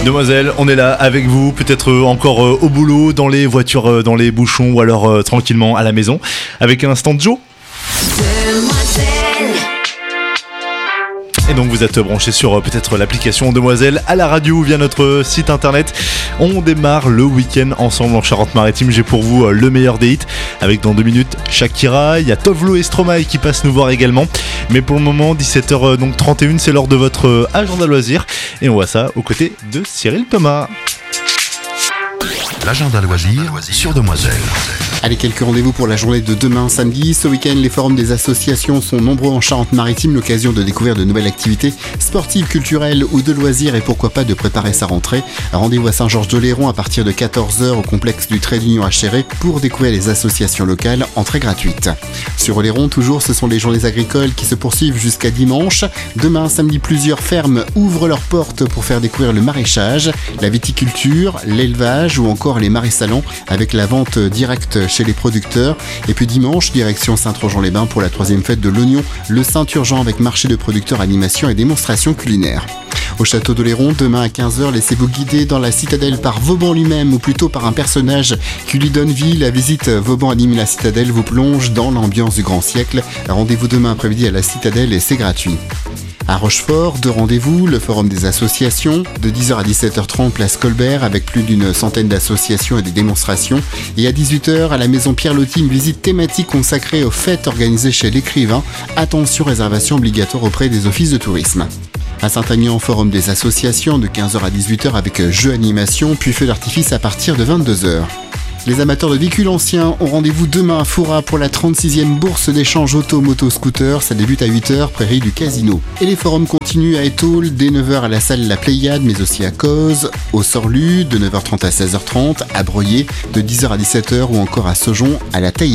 Demoiselle, on est là avec vous, peut-être encore au boulot, dans les voitures, dans les bouchons ou alors tranquillement à la maison, avec un instant de Joe. Et donc vous êtes branchés sur peut-être l'application Demoiselle à la radio via notre site internet. On démarre le week-end ensemble en Charente-Maritime. J'ai pour vous le meilleur des hits avec dans 2 minutes Shakira. Il y a Tovlo et Stromae qui passent nous voir également. Mais pour le moment 17h31, c'est l'heure de votre agenda loisir. Et on voit ça aux côtés de Cyril Thomas. L'agenda loisir sur Demoiselle. Allez, quelques rendez-vous pour la journée de demain samedi. Ce week-end, les forums des associations sont nombreux en Charente-Maritime. L'occasion de découvrir de nouvelles activités sportives, culturelles ou de loisirs et pourquoi pas de préparer sa rentrée. Rendez-vous à Saint-Georges-de-Léron à partir de 14h au complexe du Trait d'Union à Chéré pour découvrir les associations locales, entrée gratuite. Sur Oléron, toujours, ce sont les journées agricoles qui se poursuivent jusqu'à dimanche. Demain, samedi, plusieurs fermes ouvrent leurs portes pour faire découvrir le maraîchage, la viticulture, l'élevage ou encore les marais salants avec la vente directe chez les producteurs. Et puis dimanche, direction Saint-Trojan-les-Bains pour la 3e fête de l'oignon, le Saint-Urgent avec marché de producteurs, animation et démonstration culinaire. Au château d'Oléron, demain à 15h, laissez-vous guider dans la citadelle par Vauban lui-même ou plutôt par un personnage qui lui donne vie. La visite Vauban anime la citadelle vous plonge dans l'ambiance du grand siècle. Rendez-vous demain après-midi à la citadelle et c'est gratuit. À Rochefort, 2 rendez-vous, le forum des associations, de 10h à 17h30, place Colbert, avec plus d'une centaine d'associations et des démonstrations. Et à 18h, à la maison Pierre-Loti, une visite thématique consacrée aux fêtes organisées chez l'écrivain. Attention, réservation obligatoire auprès des offices de tourisme. À Saint-Agnan, forum des associations, de 15h à 18h avec jeux animation, puis feu d'artifice à partir de 22h. Les amateurs de véhicules anciens ont rendez-vous demain à Foura pour la 36e bourse d'échange auto-moto-scooter. Ça débute à 8h, prairie du Casino. Et les forums continuent à Étaules, dès 9h à la salle La Pléiade, mais aussi à Cozes, au Sorlu, de 9h30 à 16h30, à Breuillé, de 10h à 17h ou encore à Saujon, à la Taille.